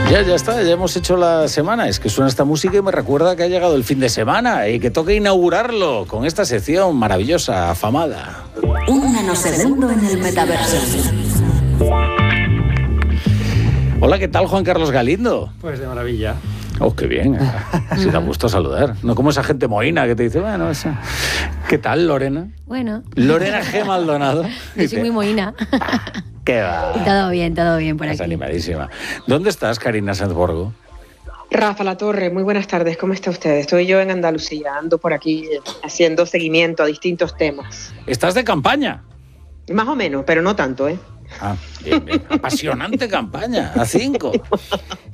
Ya está, ya hemos hecho la semana. Es que suena esta música y me recuerda que ha llegado el fin de semana y que toca inaugurarlo con esta sección maravillosa, afamada. Un nanosegundo en el metaverso. Hola, ¿qué tal, Juan Carlos Galindo? Pues de maravilla. Oh, qué bien. Si da gusto saludar. No como esa gente mohína que te dice, bueno, esa. ¿Qué tal, Lorena? Bueno. Lorena G. Maldonado. Yo soy muy mohína. ¿Qué va? Todo bien por Estás aquí. animadísima. ¿Dónde estás, Karina Sanzborgo? Rafa Latorre, muy buenas tardes, ¿cómo está usted? Estoy yo en Andalucía, ando por aquí haciendo seguimiento a distintos temas. ¿Estás de campaña? Más o menos, pero no tanto, ¿eh? Ah, bien. Apasionante campaña, a 5.